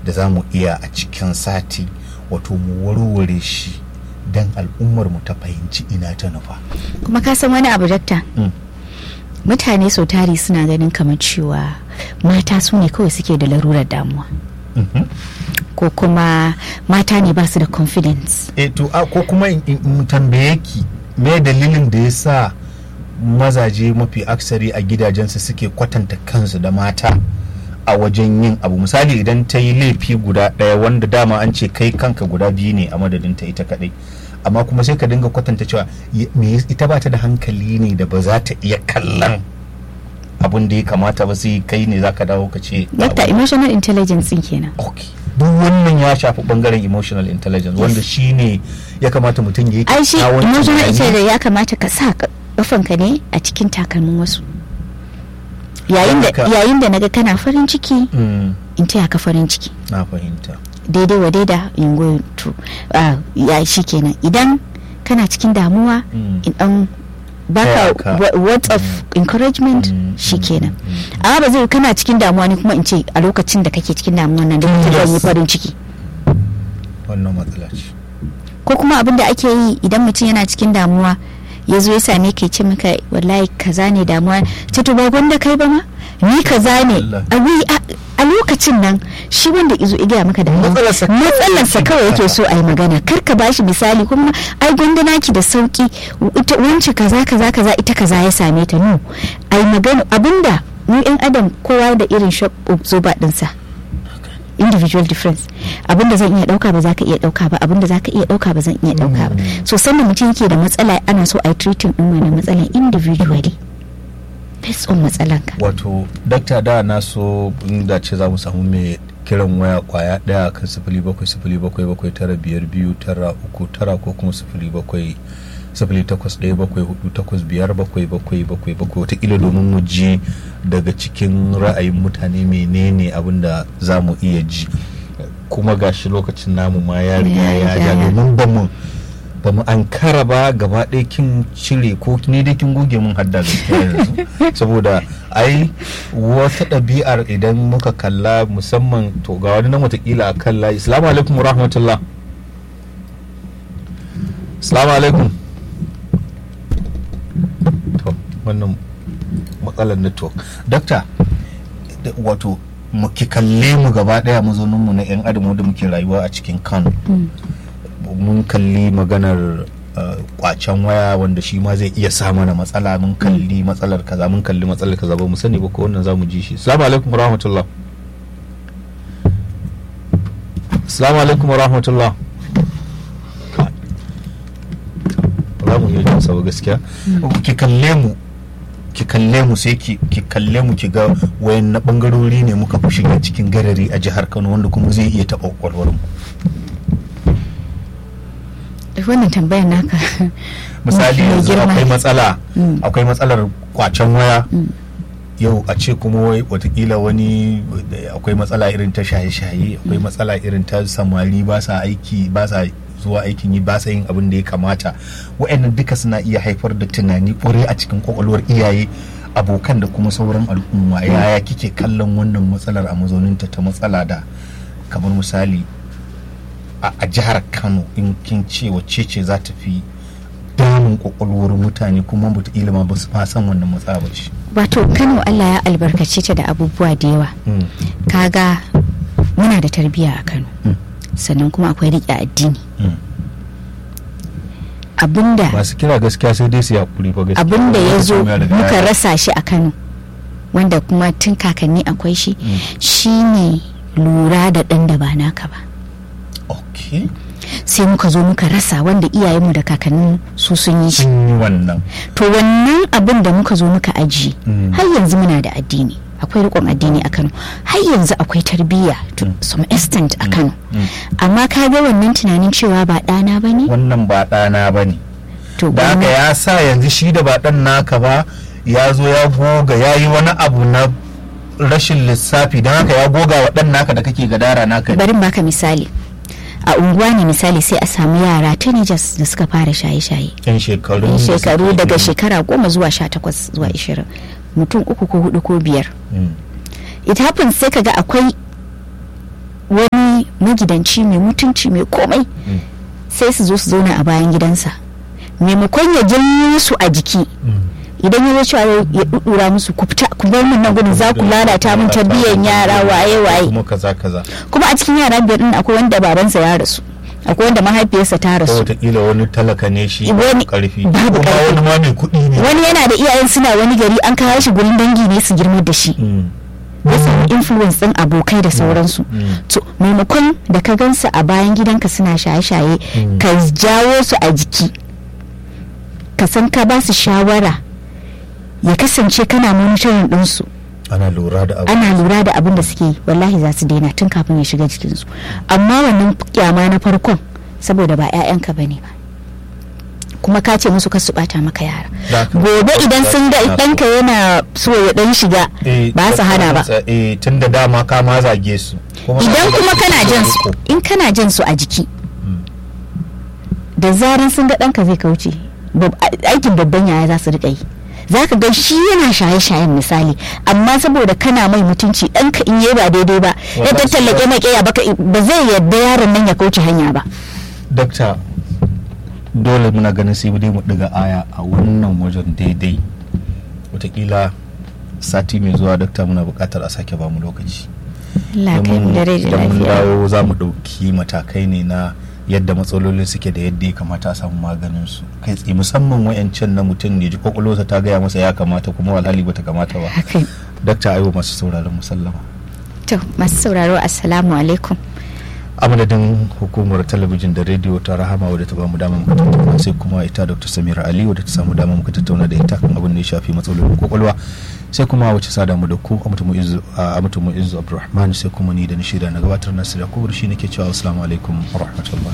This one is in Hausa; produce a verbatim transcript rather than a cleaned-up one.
da za mu iya a cikin sati wato mu warware shi don al'ummar mu ta fahimci ina ta nufa. Kuma ka san wani abu dakta, mm. mutane sau tari suna ganin kamar cewa mata su ne kawai suke da larurar damuwa, mm-hmm. ko kuma mata ne ba su da confidence. E to a ko kuma in tambaye ki me dalilin da ya sa mazaje mafi aksari a gidajensu suke kwatanta kansu da mata a wajen yin abu. Misali idan ta yi laifi guda ɗaya wanda dama an ce kai kanka guda biyu ne a madadin ta ita kaɗai, amma kuma sai ka dinga kwatanta cewa ita ba ta da hankali ne da ba za ta iya kallon abin da ya kamata ba, sai kai ne za ka dawo ka ce yadda emotional intelligence din kenan. Okay. Duk wannan ya shafi bangaren emotional intelligence, yes. Wanda shi ne ya kamata mutum ya yi ai shi emotional intelligence ya kamata ka sa kafanka ne a cikin takalmin wasu. yayin da yayin da naga kana farin ciki, mm. in taya ka farin ciki. Na fahimta. Daidai wa daida in go to uh, ya shi kenan. Idan kana cikin damuwa, mm. in dan baka words of mm. encouragement, mm. shi kenan. Mm. Amma ba zai kana cikin damuwa ne kuma in ce a lokacin da kake cikin damuwa nan da kake yi farin ciki. Wannan matsala ce. Ko kuma abin da ake yi idan mutum yana cikin damuwa ya zo ya same ka ce maka wallahi kaza ne damuwa, ce to ba gwanda kai ba ma ni kaza ne a lokacin nan shi wanda izo igiya maka da matsalarsa kawai yake so a yi magana, kar ka bashi misali kuma ai gwanda naki da sauki wance kaza kaza kaza ita kaza ya same ta. no ai magana abinda mu yan adam kowa da irin shock absorber dinsa, individual difference. Abinda zan iya dauka ba za ka iya dauka ba, abinda za ka iya dauka ba zan iya dauka ba. So sannan mutum yake da matsala ana so a yi treating din wannan matsalan individually based on matsalan ka. Wato dakta da na so inda ce za mu samu mai kiran waya kwaya daya kan sifili bakwai sifili bakwai bakwai tara biyar biyu tara uku tara ko kuma sifili bakwai sifili takwas ɗaya bakwai hudu takwas biyar bakwai bakwai bakwai bakwai wataƙila domin mu ji daga cikin ra'ayin mutane menene abin da za mu iya ji. Kuma gashi lokacin namu ma ya riga ya ja domin ba mu ba mu an kara ba gaba ɗaya kin cire ko ne dai kin goge mun hadda gaskiya yanzu saboda ai wata ɗabi'ar idan muka kalla musamman to ga wani nan watakila a kan layi. Assalamu alaikum wa rahmatullah. Assalamu alaikum. To wannan matsalar network. Dakta, wato mu ki kalle mu gaba daya mazaunin mu na yan adam da muke rayuwa a cikin Kano. Mun kalli maganar kwacen waya wanda shi ma zai iya sa mana matsala, mun kalli matsalar kaza mun kalli matsalar kaza ba mu sani ba ko wannan zamu ji shi. Assalamu alaikum warahmatullah. Assalamu alaikum warahmatullah. Ba mu yi jinsa ba gaskiya. Ki kalle mu ki kalle mu sai ki ki kalle mu ki ga wayan na bangarori ne muka fi shiga cikin garari a jihar Kano wanda kuma zai iya taɓa kwalwar mu. Wannan tambayar naka misali yanzu akwai matsala akwai matsalar kwacen waya yau a ce kuma wai watakila wani akwai matsala irin ta shaye-shaye, akwai matsala irin ta samari ba sa aiki ba sa zuwa aikin yi ba sa yin abin da ya kamata. Wa'annan duka suna iya haifar da tunani ƙure a cikin kwakwalwar iyaye, abokan da kuma sauran al'umma. Yaya kike kallon wannan matsalar a mazauninta ta matsala da kamar misali a jihar Kano in kin ce wacce ce za ta fi damun kwakwalwar mutane kuma mutu ilima ba su san wannan matsala ba ce? Wato Kano Allah ya albarkace ta da abubuwa da yawa. Mm. Kaga muna da tarbiyya a Kano. Mm. Sannan kuma akwai riƙe addini. Mm. Abinda masu kira gaskiya sai dai su yakuri ba gaskiya. Abinda ya zo muka rasa shi a Kano wanda kuma tun kakanni akwai shi, mm. shine lura da ɗan da ba naka ba. Okay. Sai muka zo muka rasa wanda iyayenmu da kakannin su sun yi shi. Wannan. To wannan abin da muka zo muka aji, mm. har yanzu muna da addini, akwai rikon addini a Kano, har yanzu akwai tarbiyya to mm. some extent a Kano. Mm. Amma ka ga wannan tunanin cewa ba ɗana ba ne? Wannan ba ɗana ba ne. Da haka ya sa yanzu shi da ba ɗan naka ba ya zo ya goga ya yi wani abu na rashin lissafi don haka ya goga wa ɗan naka da kake gadara naka. Bari baka misali. A unguwa ne misali sai a samu yara teenagers da suka fara shaye-shaye. Yan shekaru. Yan shekaru daga shekara goma zuwa sha takwas zuwa ishirin. Mutum uku ko hudu ko biyar. Mm. It happens sai kaga akwai wani magidanci mai mutunci mai komai sai su zo su zauna a bayan gidansa maimakon ya janyo su a jiki idan ya cewa ya dudura musu ku fita ku bar mun nan gudun za ku lalata mun tarbiyyar yara waye waye kuma kaza kaza kuma a cikin yara biyar din akwai wanda babansa ya rasu akwai wanda mahaifiyarsa ta rasu wataƙila wani talaka ne shi wani karfi babu kuma wani ma mai kuɗi ne wani yana da iyayen suna wani gari an kawo shi gurin dangi ne su girma da shi ya samu influence din abokai da sauransu to maimakon da ka gansu a bayan gidanka suna shaye-shaye ka jawo su a jiki ka san ka ba su shawara ya kasance kana monitoring ɗinsu ana lura da abu ana lura da abin da suke yi wallahi za su daina tun kafin ya shiga jikinsu amma wannan kyama na farkon saboda ba 'ya'yanka bane ba kuma ka ce musu kar su bata maka yara gobe idan sun ga ɗanka yana so ya dan shiga ba su hana ba eh tunda dama ka ma zage su idan kuma kana jan su in kana jan su a jiki da zaran sun ga ɗanka zai kauce aikin babban yaya za su riƙa yi za ka ga shi yana shaye-shayen misali amma saboda kana mai mutunci ɗanka in yi ba daidai ba ya tattallake mai ƙeya ba zai yadda yaron nan ya kauce hanya ba. Dakta dole muna ganin sai dai mu ɗiga aya a wannan wajen daidai watakila sati mai zuwa dakta muna buƙatar a sake ba mu lokaci. Allah kai mu da rai da lafiya. Mun dawo za mu ɗauki matakai ne na yadda matsalolin suke da yadda ya kamata a samu maganin su kai tsaye musamman wayancan na mutum ne ji kwakwalwarsa ta gaya masa ya kamata kuma alhali bata kamata ba. Dakta ayo masu sauraron musallama. To masu sauraro assalamu alaikum. A madadin hukumar talabijin da rediyo ta Rahama wadda ta bamu dama muka tattauna sai kuma ita Dr. Samira Ali wadda ta samu dama muka tattauna da ita kan abin da ya shafi matsalolin kwakwalwa sai kuma wacce sada mu da ku Amatu Mu'izzu Abdulrahman sai kuma ni da ni shida na gabatar na sirra ko shi nake cewa assalamu alaikum wa rahmatullah.